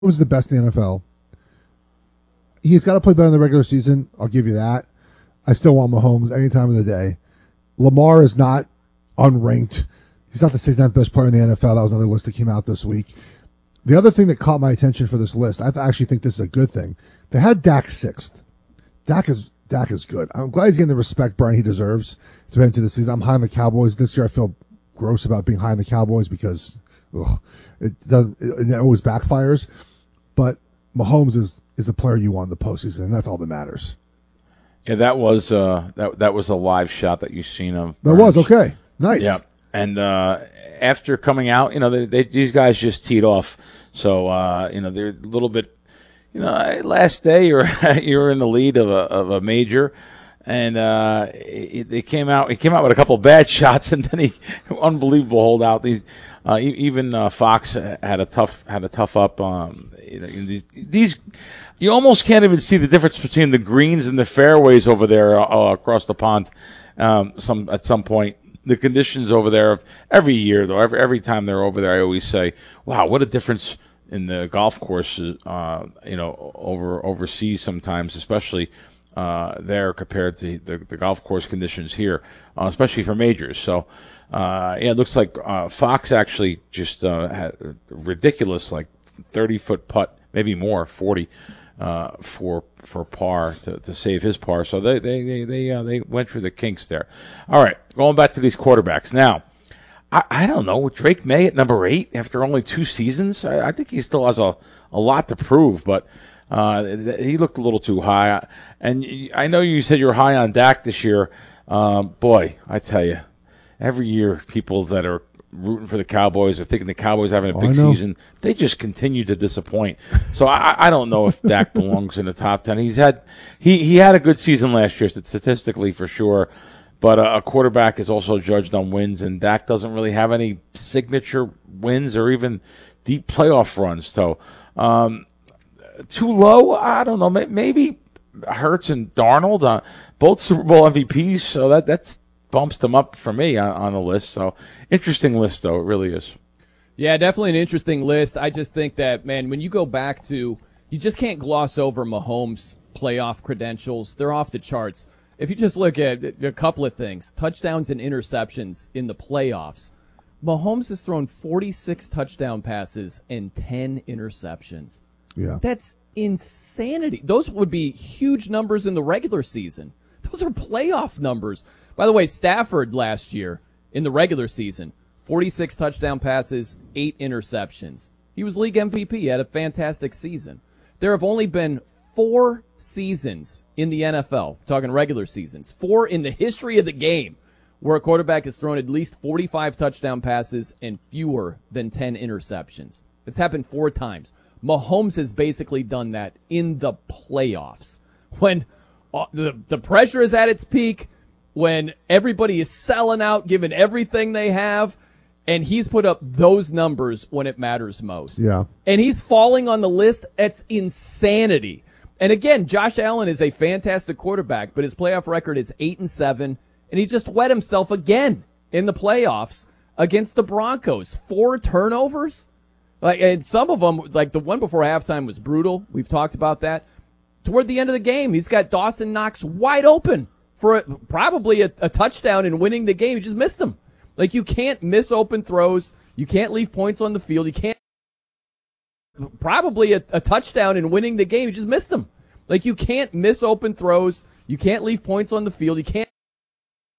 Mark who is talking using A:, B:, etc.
A: was the best in the NFL. He's got to play better in the regular season. I'll give you that. I still want Mahomes any time of the day. Lamar is not unranked. He's not the 69th best player in the NFL. That was another list that came out this week. The other thing that caught my attention for this list, I actually think this is a good thing. They had Dak sixth. Dak is good. I'm glad he's getting the respect, Brian, he deserves to head into the season. I'm high on the Cowboys this year. I feel gross about being high on the Cowboys because it always backfires. But Mahomes is the player you want in the postseason, and that's all that matters.
B: Yeah, that was that was a live shot that you seen of.
A: That was okay, nice.
B: Yeah, and after coming out, these guys just teed off, so they're a little bit, last day you're in the lead of a major, and they came out. He came out with a couple of bad shots, and then unbelievable holdout. These even Fox had a tough up. These you almost can't even see the difference between the greens and the fairways over there across the pond. At some point, the conditions over there every year though, every time they're over there, I always say, "Wow, what a difference in the golf courses." Overseas sometimes, especially there compared to the golf course conditions here, especially for majors. So, it looks like Fox actually just had a ridiculous 30-foot putt, maybe more, 40 for par to save his par. So they went through the kinks there. All right, going back to these quarterbacks now. I don't know, Drake May at number 8 after only 2 seasons. I think he still has a lot to prove, but he looked a little too high. And I know you said you're high on Dak this year. Boy, I tell you, every year people that are rooting for the Cowboys or thinking the Cowboys having a big season, they just continue to disappoint. So I don't know if Dak belongs in the top 10. He had a good season last year statistically for sure, but a quarterback is also judged on wins, and Dak doesn't really have any signature wins or even deep playoff runs. So too low, I don't know. Maybe Hurts and Darnold, both Super Bowl MVPs, so that's bumps them up for me on the list. So interesting list, though. It really is.
C: Yeah, definitely an interesting list. I just think that, man, when you go back to, you just can't gloss over Mahomes' playoff credentials. They're off the charts. If you just look at a couple of things, touchdowns and interceptions in the playoffs, Mahomes has thrown 46 touchdown passes and 10 interceptions.
A: Yeah.
C: That's insanity. Those would be huge numbers in the regular season. Those are playoff numbers. By the way, Stafford last year in the regular season, 46 touchdown passes, 8 interceptions. He was league MVP. He had a fantastic season. There have only been 4 seasons in the NFL, talking regular seasons, 4 in the history of the game, where a quarterback has thrown at least 45 touchdown passes and fewer than 10 interceptions. It's happened 4 times. Mahomes has basically done that in the playoffs. When the pressure is at its peak, when everybody is selling out, giving everything they have, and he's put up those numbers when it matters most.
A: Yeah.
C: And he's falling on the list. It's insanity. And again, Josh Allen is a fantastic quarterback, but his playoff record is 8-7, and he just wet himself again in the playoffs against the Broncos. 4 turnovers. And some of them, like the one before halftime was brutal. We've talked about that. Toward the end of the game, he's got Dawson Knox wide open for probably a touchdown and winning the game. He just missed him. You can't miss open throws. You can't leave points on the field. You can't probably a touchdown and winning the game. He just missed him. You can't miss open throws. You can't leave points on the field. You can't